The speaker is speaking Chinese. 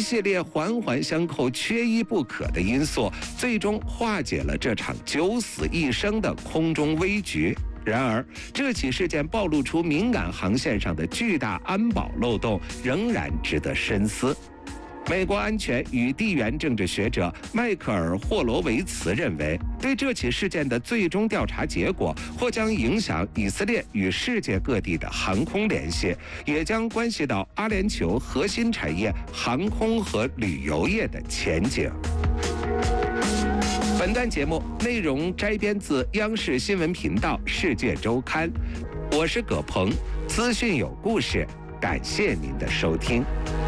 系列环环相扣、缺一不可的因素，最终化解了这场九死一生的空中危局。然而，这起事件暴露出敏感航线上的巨大安保漏洞，仍然值得深思。美国安全与地缘政治学者迈克尔·霍罗维茨认为，对这起事件的最终调查结果或将影响以色列与世界各地的航空联系，也将关系到阿联酋核心产业航空和旅游业的前景。本段节目内容摘编自央视新闻频道《世界周刊》，我是葛鹏，资讯有故事，感谢您的收听。